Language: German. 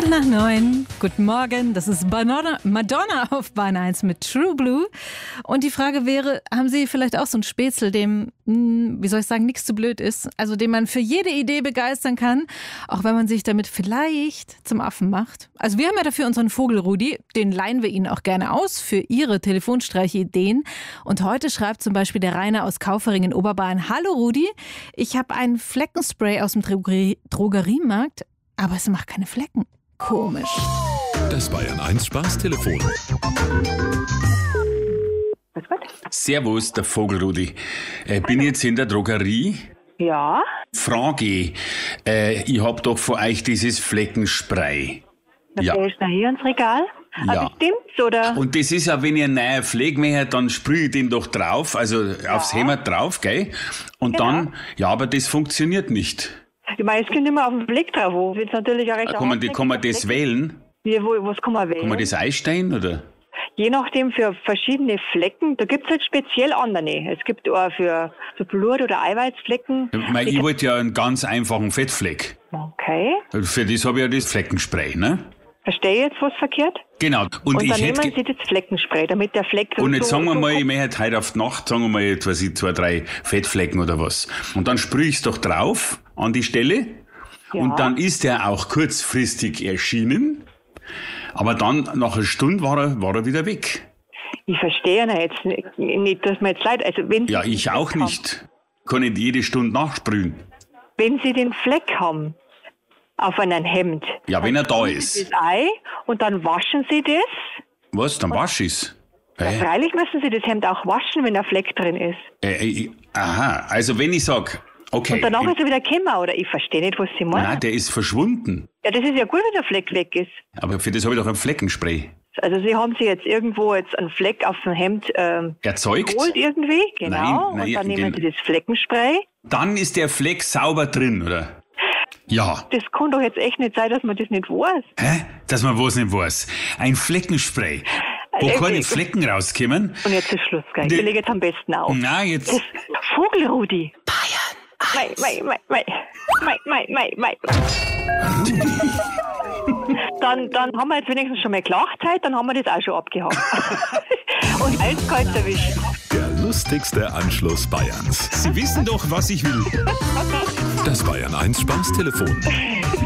8:15. Guten Morgen, das ist Madonna auf Bahn 1 mit True Blue. Und die Frage wäre, haben Sie vielleicht auch so einen Spätzl, dem, wie soll ich sagen, nichts zu blöd ist? Also den man für jede Idee begeistern kann, auch wenn man sich damit vielleicht zum Affen macht. Also wir haben ja dafür unseren Vogel Rudi, den leihen wir Ihnen auch gerne aus für Ihre Telefonstreiche-Ideen. Und heute schreibt zum Beispiel der Rainer aus Kaufering in Oberbayern: Hallo Rudi, ich habe ein Fleckenspray aus dem Drogeriemarkt, aber es macht keine Flecken. Komisch. Das Bayern 1 Spaßtelefon. Servus, der Vogelrudi. Bin jetzt in der Drogerie. Ja, Frage, ich hab doch von euch dieses Fleckenspray. da Ja. gehst du hier ins Regal. Ja. Also stimmt's, oder? Und das ist ja, wenn ihr einen neuen Pflege möchtet, dann sprühe ich den doch drauf, also aufs Hemd drauf, gell? Und Genau. dann, ja, aber das funktioniert nicht. Ich meine, es kommt immer auf den Blick drauf. Wo wird's natürlich auch recht Kann man das wählen? Was kann man wählen? Kann man das einstellen, oder? Je nachdem für verschiedene Flecken, da gibt's halt speziell andere. Es gibt auch für so Blut- oder Eiweißflecken. Ich wollte ja einen ganz einfachen Fettfleck. Okay. Für das habe ich ja das Fleckenspray, ne? Verstehe ich jetzt was verkehrt? Genau. Und dann ich nehmen hätte... Sie das Fleckenspray, damit der Fleck... Und jetzt sagen wir mal, ich möchte heute auf die Nacht, sagen wir mal, jetzt, weiß ich, 2, 3 Fettflecken oder was. Und dann sprühe ich es doch drauf an die Stelle. Ja. Und dann ist er auch kurzfristig erschienen. Aber dann, nach einer Stunde, war er wieder weg. Ich verstehe ja jetzt nicht, dass mir jetzt leid... Also wenn Sie Ja, den ich Fleck auch haben, nicht. Kann nicht jede Stunde nachsprühen. Wenn Sie den Fleck haben auf einem Hemd... Ja, wenn er da Sie ist. das Ei und dann waschen Sie das. Was? Dann wasch ich's. Freilich müssen Sie das Hemd auch waschen, wenn ein Fleck drin ist. Aha, also wenn ich sag, okay. Und danach ist er wieder gekommen, oder? Ich verstehe nicht, was Sie meinen. Nein, der ist verschwunden. Ja, das ist ja gut, wenn der Fleck weg ist. Aber für das habe ich doch ein Fleckenspray. Also Sie haben sich jetzt irgendwo einen Fleck auf dem Hemd Erzeugt? geholt irgendwie, genau. Nein, und dann nehmen Sie das Fleckenspray. Dann ist der Fleck sauber drin, oder? Ja. Das kann doch jetzt echt nicht sein, dass man das nicht weiß. Hä? Dass man was nicht weiß. Ein Fleckenspray. Wo keine Flecken rauskommen. Und jetzt ist Schluss, gell? Ich lege jetzt am besten auf. Na, jetzt. Das Vogelrudi. Bayern. Mei. Dann haben wir jetzt wenigstens schon mal Klachzeit, dann haben wir das auch schon abgehakt. Und eiskalt erwischt. Der lustigste Anschluss Bayerns. Sie wissen doch, was ich will. Das Bayern 1 Spaßtelefon.